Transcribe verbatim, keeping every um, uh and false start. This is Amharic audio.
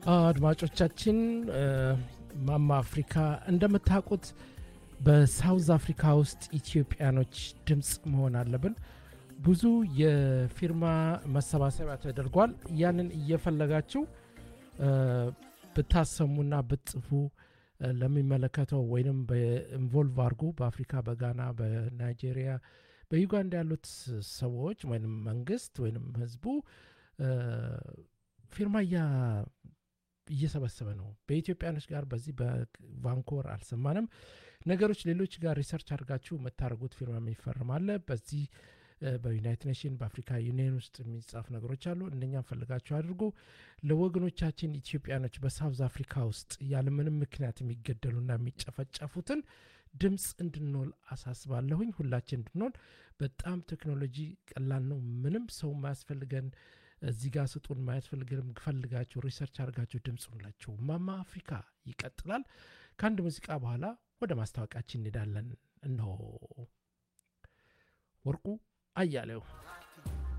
አድማጮቻችን ማማ አፍሪካ እንደምታውቁት በሳውዝ አፍሪካ ውስጥ ኢትዮጵያኖች ድምጽ መሆን አለብን። ብዙ የፊርማ መሰባሰቢያ ተደርጓል። ያንን እየፈለጋችሁ ብታሰሙና ብትጽፉ ለሚመለከተው ወይንም በኢንቮልቭ አድርጉ። በአፍሪካ፣ በጋና፣ በናይጄሪያ፣ በዩጋንዳ ያሉት ሰዎች ወይንም መንግስት ወይንም ህዝቡ ፊርማ እየሰበሰበ ነው። በኢትዮጵያኖች ጋር በዚህ በቫንኮቨር አልሰማንም። ነገሮች ሌሎች ጋር ሪሰርች አድርጋችሁ መታረጉት ፊርማ የሚፈርም አለ። በዚህ በዩናይትድ ኔሽን በአፍሪካ ዩኒየን ውስጥ የሚጻፍ ነገሮች አሉ። እነኛም ፈልጋችሁ አድርጉ። ለወገኖቻችን ኢትዮጵያኖች በሳውዝ አፍሪካ ውስጥ ያለምንም ምክንያት የሚገደሉና የሚጨፈጨፉትን ድምጽ እንድንሆን አሳስባለሁኝ። ሁላችን እንድንሆን። በጣም ቴክኖሎጂ ቀላል ነው። ምንም ሰው ማያስፈልገን እዚህ ጋር ስጡን ማያስፈልገንም። ፈልጋችሁ ሪሰርች አድርጋችሁ ድምጽ ሁላችሁ። ማማ አፍሪካ ይቀጥላል። ከአንድ ሙዚቃ በኋላ ወደ ማስታወቂያችን እንሄዳለን። እነሆ ወርቁ አያሌው